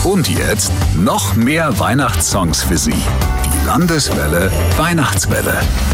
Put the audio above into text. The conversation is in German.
Und jetzt noch mehr Weihnachtssongs für Sie. Die Landeswelle Weihnachtswelle.